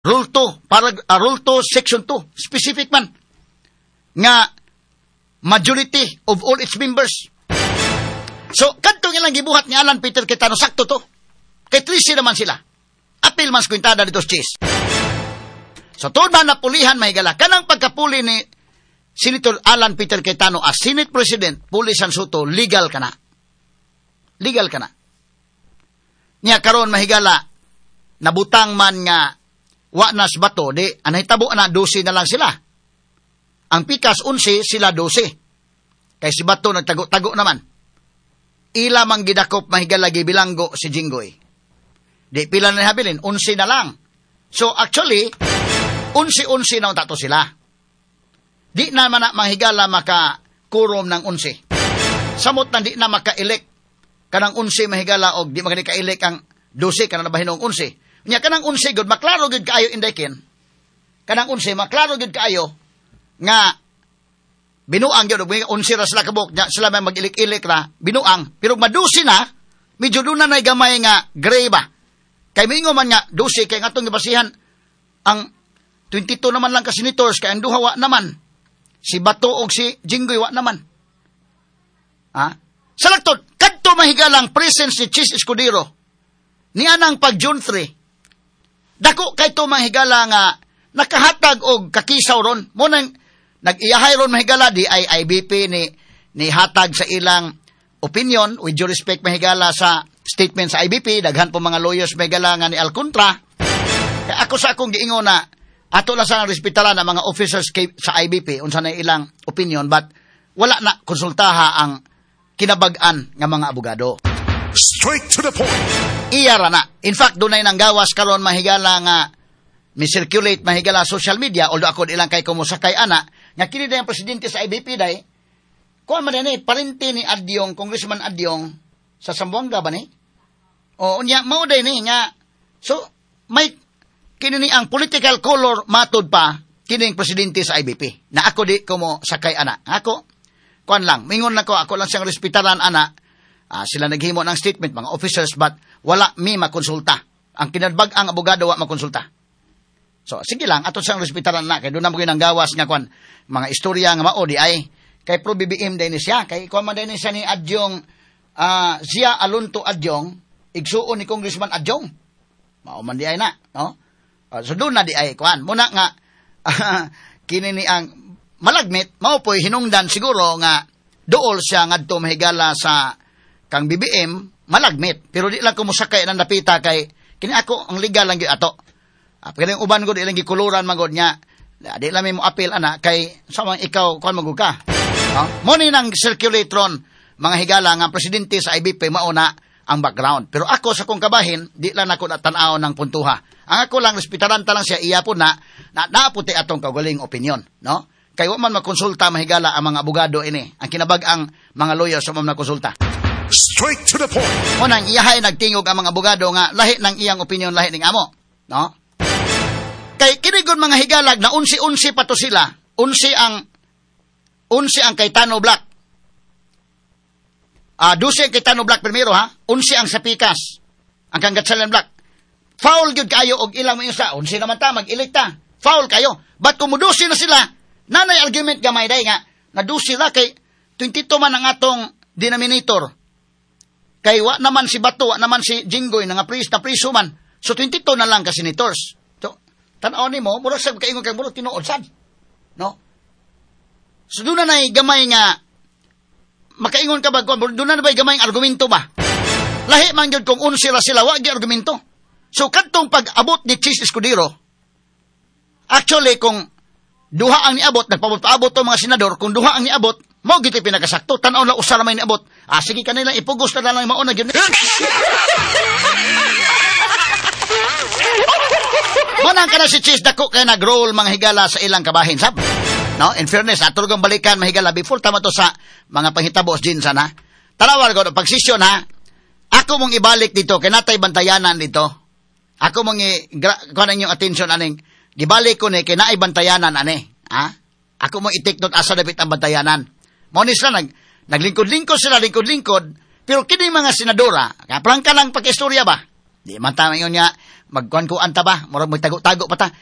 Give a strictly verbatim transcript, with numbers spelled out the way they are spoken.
Rule two, para, uh, Rule two, Section two, specific man, nga majority of all its members. So, kadtong ilang gibuhat ni Alan Peter Cayetano, sakto to. Kay trisi naman sila. Apil mas kwintada dito chis. So, tuod man napulihan, mahigala. Kanang pagkapuli ni Senator Alan Peter Cayetano as Senate President, Puli San Soto, legal ka na. Legal ka na. Niya karon mahigala, nabutang man nga wa nas bato, di, anay tabo na, dosi na lang sila. Ang pikas, unsi, sila dosi. Kay si bato nagtago-tago naman. Ila mang gidakop mahigala gibilanggo si Jinggoy. Di pila na habilin, unsi na lang. So actually, unsi-unsi na tato sila. Di na man na mahigala maka-kurom ng unsi. Samot na di na maka-elect kanang unsi mahigala og di magani ka-elect ang dosi kanang nabahinong unsi. Nya kanang unsi gud maklaro gud kaayo indayken. Kanang unsi maklaro gud kaayo nga binuang gyud og unsi ra sila kabuk nya sila may mag-ilik-ilik ra binuang pero madusi na medyo duna nay gamay nga gray ba. Kay mingo man nga dosi kay ngatong gibasihan ang twenty-two naman lang ka senators kay ang duha wa naman. Si Bato og si Jinggoy wa naman. Ha? Salaktot, kadto mahigalang presence ni Chis Escudero. Ni anang pag June three. Dako kay to mahigala nga nakahatag og kakisaw ron. Mo nang nag-iyahay ron mahigala di ay I B P ni ni hatag sa ilang opinion with due respect mahigala sa statement sa I B P daghan po mga lawyers mahigala nga ni Alcontra. Kay ako sa akong giingon na ato lang sa respetaran ng mga officers kay, sa I B P unsa na ilang opinion but wala na konsultaha ang kinabag-an nga mga abogado. Straight to the point. Iyara na. In fact, dunay nang gawas karon mahigala nga mi-circulate mahigala social media although ako ilang kay kumusakay ana nga kini day ang presidente sa I B P day kuan man ni parente ni Adyong, Congressman Adyong sa Zamboanga ba ni? O unya mao day ni nga so may kini ni ang political color matod pa kining presidente sa I B P na ako di ko mo sakay ana. Ako kuan lang mingon nako ako lang siyang respetaran ana. Ah, sila naghimo ng statement mga officers but wala mi makonsulta. Ang kinadbag ang abogado wa makonsulta. So sige lang ato siyang respetaran na kay do na mo ginang gawas nga kuan mga istorya nga mao di ay kay pro B B M din siya kay kuan man din siya ni Adyong uh, Zia Alonto Adyong igsuon ni Congressman Adyong. Mao man di ay na, no? Uh, so doon na di ay kuan muna nga uh, kini ni ang malagmit mao poy hinungdan siguro nga dool siya ngadto mahigala sa kang B B M malagmit pero di lang kumusakay nang napita kay kini ako ang legal lang gyud ato. Ah, kini uban gud ilang gikuluran magod nya di lang mo appeal ana kay samang ikaw kuan magud ka. No? Mo ni nang circulatron mga higala nga presidente sa I B P mao na ang background. Pero ako sa kong kabahin di lang ako natanaw ng puntuha. Ang ako lang respetaran ta lang siya iya po na na naaputi atong kagaling opinion, no? Kay wa man makonsulta mahigala ang mga abogado ini. Ang kinabag ang mga lawyer sa mga konsulta. Straight to the point. Unang iyahay nagtingog ang mga abogado nga lahi ng iyang opinion lahi ning amo, no? Kay kinigon mga higalag na unsi-unsi pa to sila. Unsi ang unsi ang Cayetano Black. Ah, uh, dusi ang Cayetano Black primero ha. Unsi ang Sapikas. Ang kang Gatchalian Black. Foul gyud kayo og ilang mo isa. Unsi naman ta mag-elekta. Foul kayo. But kumudusi na sila. Nanay argument gamay day nga. Nadusi la kay twenty-two man ang atong denominator. Kay wa naman si Bato, wa naman si Jinggoy nga priest na priso man. So twenty-two na lang ka senators. So tan-aw nimo, murag sab kaingon kay murag tinuod sad. No? So doon na nay gamay nga makaingon ka ba doon na bay gamay ang argumento ba? Lahi man gyud kung unsi ra sila wa gyud argumento. So kadtong pag-abot ni Chis Escudero, actually kung duha ang niabot, nagpabot-abot to mga senador, kung duha ang niabot, mao gid pinakasakto. Tan-aw na usa ra may niabot. Ah sige kanila ipugos na lang mao na gyud. Manang kana si Chis dako kay nag-roll mga higala sa ilang kabahin sab. No, in fairness, ato gang balikan mahigala before tama to sa mga panghitabo din sana. Tarawal ko pag session ha. Ako mong ibalik dito kay natay bantayanan dito. Ako mong kuan inyong attention aning gibalik ko ni kay naay bantayanan ani, ha? Ako mong i-take note asa dapat ang bantayanan. Mao ni sila nag naglingkod-lingkod sila lingkod-lingkod pero kini mga senadora, kaprang ka lang pag-istorya ba? Di man tama yun niya magkuhan ko anta ba? Murag magtago-tago pa ta.